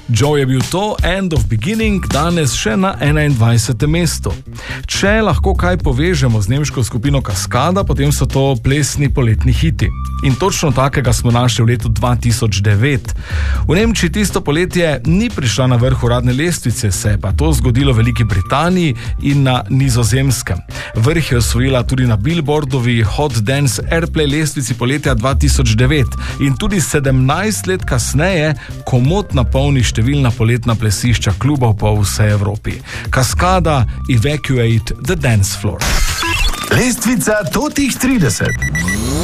Joe je bil to, End of Beginning, danes še na 21. mestu. Če lahko kaj povežemo z nemško skupino Kaskada, potem so to plesni poletni hiti. In točno takega smo našli v letu 2009. V Nemčiji tisto poletje ni prišla na vrh uradne lestvice, se je pa to zgodilo v Veliki Britaniji in na Nizozemskem. Vrh je osvojila tudi na Billboardovi Hot Dance Airplay lestvici poletja 2009 in tudi 17 let kasneje komot napolni številna poletna plesišča klubov po vsej Evropi. Kaskada, Evacuate the Dance Floor. Lestvica totih 30.